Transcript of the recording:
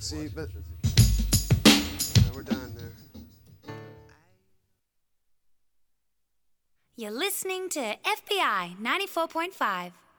see, but yeah, we're done there. You're listening to FBI 94.5.